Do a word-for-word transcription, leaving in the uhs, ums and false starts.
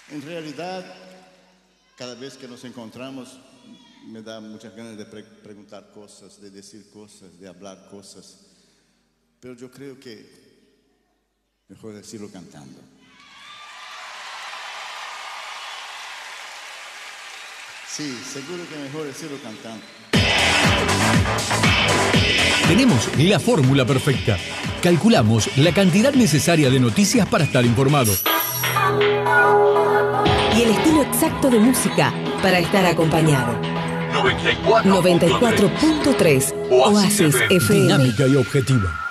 En realidad, cada vez que nos encontramos, me da muchas ganas de pre preguntar cosas, de decir cosas, de hablar cosas. Pero yo creo que mejor decirlo cantando. Sí, seguro que mejor decirlo cantando. Tenemos la fórmula perfecta. Calculamos la cantidad necesaria de noticias para estar informado. Y el estilo exacto de música para estar acompañado. noventa y cuatro punto tres Oasis F M. Dinámica y objetiva.